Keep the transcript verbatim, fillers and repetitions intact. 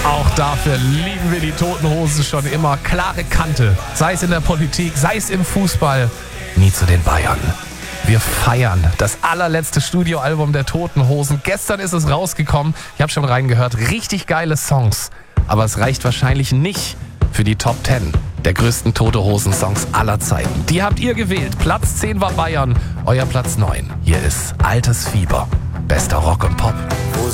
Auch dafür lieben wir die Toten Hosen schon immer. Klare Kante, sei es in der Politik, sei es im Fußball, nie zu den Bayern. Wir feiern das allerletzte Studioalbum der Toten Hosen. Gestern ist es rausgekommen. Ich habe schon reingehört. Richtig geile Songs. Aber es reicht wahrscheinlich nicht für die Top zehn der größten Tote Hosen Songs aller Zeiten. Die habt ihr gewählt. Platz zehn war Bayern, euer Platz neun. Hier ist Altes Fieber. Bester Rock und Pop. Wo